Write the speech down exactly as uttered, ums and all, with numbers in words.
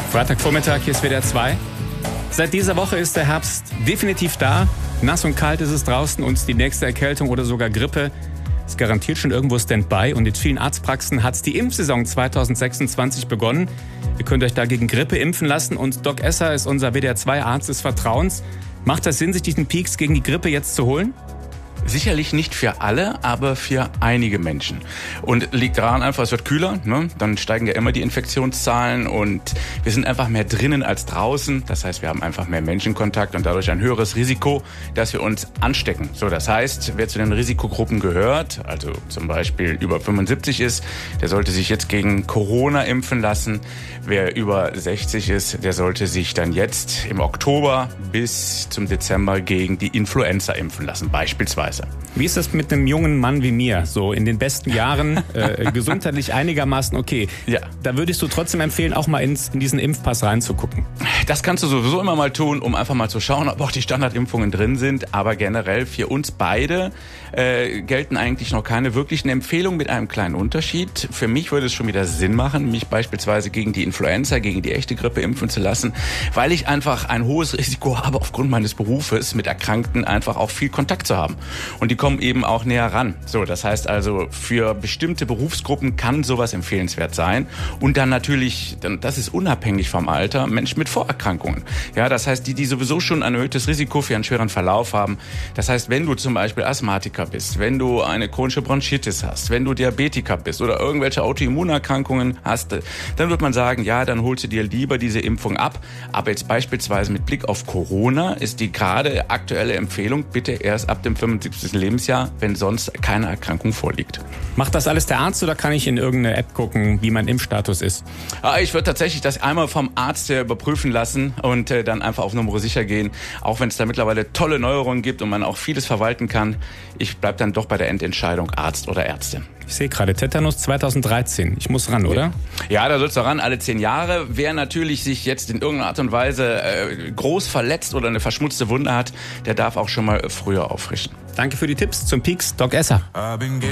Freitagvormittag, hier ist W D R zwei. Seit dieser Woche ist der Herbst definitiv da. Nass und kalt ist es draußen und die nächste Erkältung oder sogar Grippe ist garantiert schon irgendwo Standby. Und in vielen Arztpraxen hat die Impfsaison zweitausendsechsundzwanzig begonnen. Ihr könnt euch da gegen Grippe impfen lassen und Doc Esser ist unser W D R zwei Arzt des Vertrauens. Macht das Sinn, sich diesen Peaks gegen die Grippe jetzt zu holen? Sicherlich nicht für alle, aber für einige Menschen. Und liegt daran einfach, es wird kühler, ne? Dann steigen ja immer die Infektionszahlen und wir sind einfach mehr drinnen als draußen. Das heißt, wir haben einfach mehr Menschenkontakt und dadurch ein höheres Risiko, dass wir uns anstecken. So, das heißt, wer zu den Risikogruppen gehört, also zum Beispiel über fünfundsiebzig ist, der sollte sich jetzt gegen Corona impfen lassen. Wer über sechzig ist, der sollte sich dann jetzt im Oktober bis zum Dezember gegen die Influenza impfen lassen, beispielsweise. Wie ist das mit einem jungen Mann wie mir? So in den besten Jahren, äh, gesundheitlich einigermaßen okay. Ja. Da würdest du trotzdem empfehlen, auch mal ins, in diesen Impfpass reinzugucken. Das kannst du sowieso immer mal tun, um einfach mal zu schauen, ob auch die Standardimpfungen drin sind. Aber generell für uns beide äh, gelten eigentlich noch keine wirklichen Empfehlungen mit einem kleinen Unterschied. Für mich würde es schon wieder Sinn machen, mich beispielsweise gegen die Influenza, gegen die echte Grippe impfen zu lassen, weil ich einfach ein hohes Risiko habe, aufgrund meines Berufes mit Erkrankten einfach auch viel Kontakt zu haben. Und die kommen eben auch näher ran. So, das heißt also, für bestimmte Berufsgruppen kann sowas empfehlenswert sein. Und dann natürlich, das ist unabhängig vom Alter, Menschen mit Vorerkrankungen. Ja, das heißt, die, die sowieso schon ein erhöhtes Risiko für einen schweren Verlauf haben. Das heißt, wenn du zum Beispiel Asthmatiker bist, wenn du eine chronische Bronchitis hast, wenn du Diabetiker bist oder irgendwelche Autoimmunerkrankungen hast, dann wird man sagen, ja, dann holst du dir lieber diese Impfung ab. Aber jetzt beispielsweise mit Blick auf Corona ist die gerade aktuelle Empfehlung, bitte erst ab dem fünfundsiebzigsten Lebensjahr, wenn sonst keine Erkrankung vorliegt. Macht das alles der Arzt oder kann ich in irgendeine App gucken, wie mein Impfstatus ist? Ich würde tatsächlich das einmal vom Arzt überprüfen lassen und dann einfach auf Nummer sicher gehen. Auch wenn es da mittlerweile tolle Neuerungen gibt und man auch vieles verwalten kann. Ich bleibe dann doch bei der Endentscheidung Arzt oder Ärztin. Ich sehe gerade, Tetanus zweitausenddreizehn. Ich muss ran, oder? Ja, da sollst du ran, alle zehn Jahre. Wer natürlich sich jetzt in irgendeiner Art und Weise äh, groß verletzt oder eine verschmutzte Wunde hat, der darf auch schon mal früher auffrischen. Danke für die Tipps zum Peaks, Doc Esser.